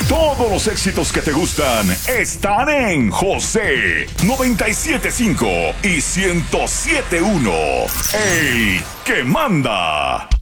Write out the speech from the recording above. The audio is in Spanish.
Todos los éxitos que te gustan están en José 97.5 y 107.1. El que manda.